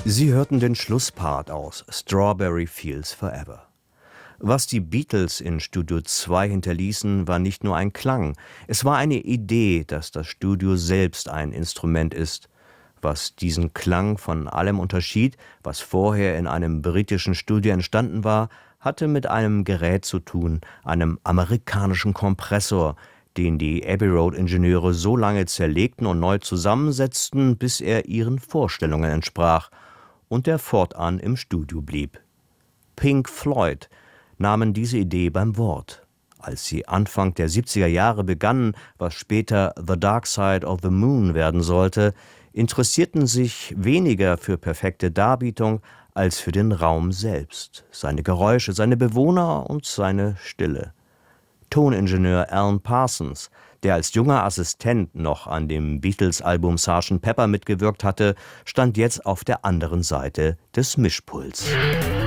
Sie hörten den Schlusspart aus Strawberry Fields Forever. Was die Beatles in Studio 2 hinterließen, war nicht nur ein Klang, es war eine Idee, dass das Studio selbst ein Instrument ist. Was diesen Klang von allem unterschied, was vorher in einem britischen Studio entstanden war, hatte mit einem Gerät zu tun, einem amerikanischen Kompressor, den die Abbey Road-Ingenieure so lange zerlegten und neu zusammensetzten, bis er ihren Vorstellungen entsprach und der fortan im Studio blieb. Pink Floyd nahmen diese Idee beim Wort. Als sie Anfang der 70er Jahre begannen, was später The Dark Side of the Moon werden sollte, interessierten sich weniger für perfekte Darbietung als für den Raum selbst, seine Geräusche, seine Bewohner und seine Stille. Toningenieur Alan Parsons, der als junger Assistent noch an dem Beatles-Album Sgt. Pepper mitgewirkt hatte, stand jetzt auf der anderen Seite des Mischpuls.